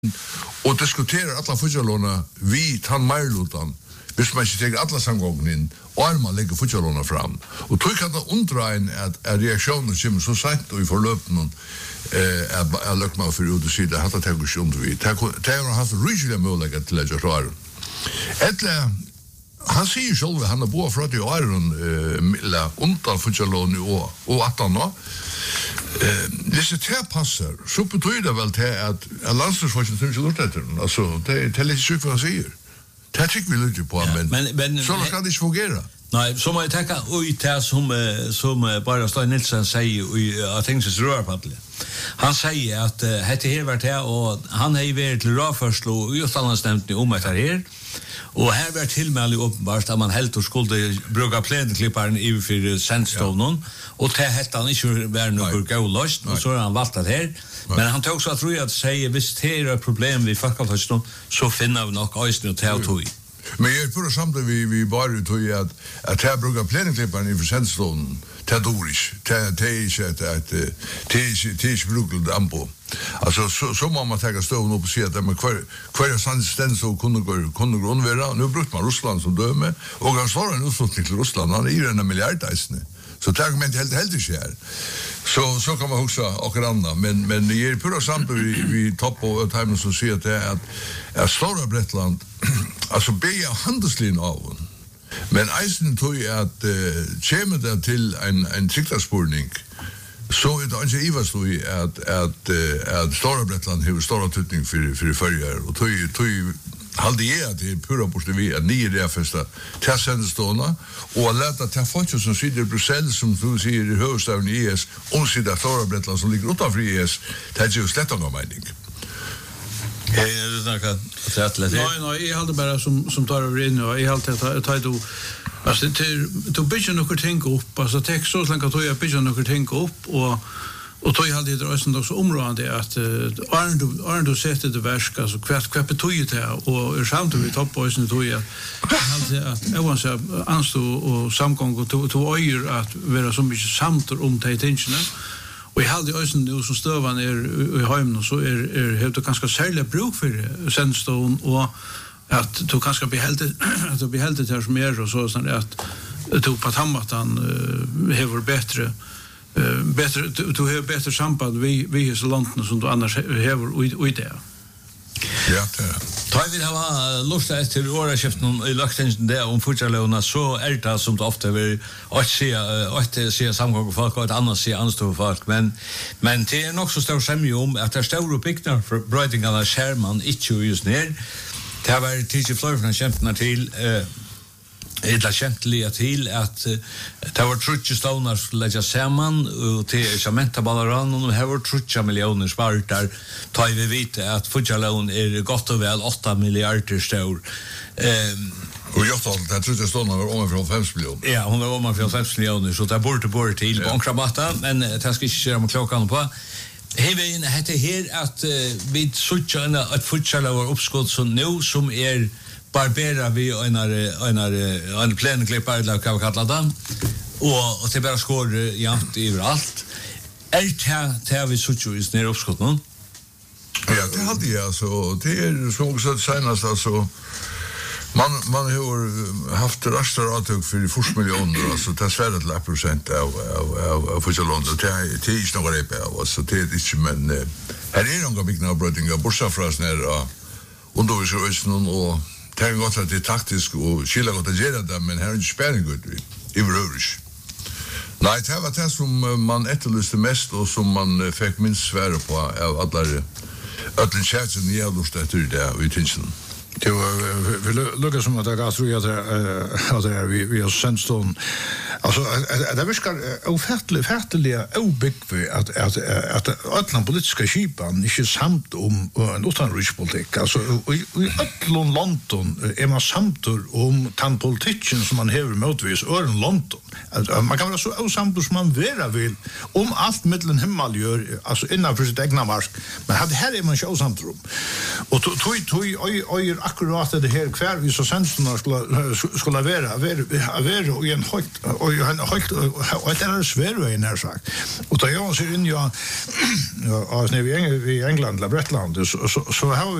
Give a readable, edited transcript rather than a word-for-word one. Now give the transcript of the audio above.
och diskuterar alla fotbollsarna vi tan Marlutan. Hvis man ikke tar alle samgången inn, og man legger fotballåna fram. Og tog kan det undre en at reaksjonen kommer så sent og i forløpene er løkt meg for ut og sier det hatt at jeg ikke under vi. Det har hatt ryselig mulighet til å gjøre klare. Han sier selv han har boet fra til åren under fotballån og 18 år. Hvis det passer, så betyr det vel til at landslagsfolken tror ikke lort etter den. Altså, det er litt sykt hva han sier. Det tycker vi lite på, men så kan det inte fungera. Nej, så må jag tänka ut det som bara Stein Nilsson säger i Tingsens rörpaddel. Han säger att det här varit här och han har ju varit till rörförslo i Östlandsnämnden om det här. Och här var tillmälig uppenbart att man helt och skulle bruka plänklipparen i för sandstonen och det hette han inte var något gålöst och så har han valt det här. Men han tog också att tro att säga visst det är ett problem vi folkavtalston så finner vi nog ösn och tog. Men jag tror samtidigt vi bara tog att här bruka plänklipparen i för sandstonen det är dåligt. Det är brukligt ambo. Alltså så må man ta stålen upp och se att man kvar sandsten så kunde grundvara. Nu brukar man Ryssland som döme och han svarar en utflyttning till Ryssland. Han är ju en miljardisne. Så det argument helt inte här. Så kan man huxa och andra men det är pura samtidigt vi topp och timern som ser att det är stora Bretland alltså be handelslinjen av. Men eisen tog att kommer det till en trycktarspårning så är det inte ivast att stora Bretland har stora tutning för förjar och tog halde jag att det är pura bostad vi att ni är det första testsändestånda och lätta till folk som sitter i Bryssel som du säger i huvudstaden i ES omsida stora Bretland som ligger utanför ES det är ju slett någon mening. Nej, jag hade bara som tar över in och jag hade tagit då alltså till bygga något tänka upp alltså text så länge att jag bygga något tänka upp och tog hade det också område att Arndo sätter det värska så kvart betyder det och samtidigt vi toppboysen tog jag hade att jag var så anstå och samgång och tog öjer att vara så mycket samtal om det tensionen. Och jag hade ju nu som stövan i hemmen och så är helt och ganska särskilt bruk för sandstone och att du kanske bli helt här som är och så att tog på tammatan har bättre du har bättre samband vi så långt som du annars har i det. Ja, det. Tar vi ha lust efter årskiften i Löktensen där om fotbollsarna så är det som det ofta vill att se samgång folk och ett annat se anstå folk men det är nog så stor sämje om att det stora byggnader för brödingarna skärman inte just ner. Det var tidigt flöjorna kämparna till Ella käntliga till att det var 30 stonar skulle lägga samman och till cementballaran och det var 30 miljoner spartar tar vi vite att fotbollslån är gott och väl 8 miljarder stor. Och jag sa att 30 stonar var ungefär 5 miljoner. Ja, hon var ungefär 5 miljoner så det borde till bankrabatta men det ska inte köra med klockan på. Hevin hette här att vi söker att fotbollslån var uppskott så nu som är barbera vi en plänklippare eller vad vi kallar det och det bara skår jämt överallt det vi söker just ner uppskott nu. Ja, det hade jag så det är så också senast alltså man har haft restaurantök för 40 miljoner alltså det är svårt att 1% av fotbollslån det är inte några rep alltså det är inte men här är några byggnader brödingar borsafrasner och undervisningen och det är gott att det är taktiskt och skilja gott att göra det, men här är inte spänning gott i övrigt. Nej, det var det som man efterlyste mest och som man fick minst svära på av alla ödlen tjärtsen i lust efter det i Tinsen. Det var lukka som att jag tror att vi har sandstone. Alltså det viskar ofärtliga obyggve att alla politiska skipan inte samt om en utanrikspolitik. Alltså i öllon London är man samt om den politiken som man häver motvis ören London. Man kan vara så osamt som man vera vill om allt mellan himmel gör alltså innanför sitt egna mark. Men här är man inte osamt om. Och oj akkurat det här kvar vi så senstorna skulle vara och en högt och det är svårt när sagt. Och då jag ser in alltså när vi i England eller Britland så har